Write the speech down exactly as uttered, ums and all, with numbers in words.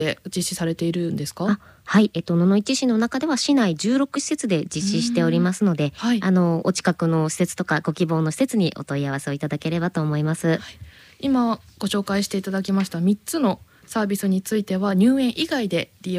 で実施されているんですか？ あはい、えっと、野々市市の中では市内じゅうろく施設で実施しておりますので、 はい、 あのお近くの施設とかご希望の施設にお問い合わせをいただければと思います。はい、 今ご紹介していただきましたみっつのサービスについては入園以外で利用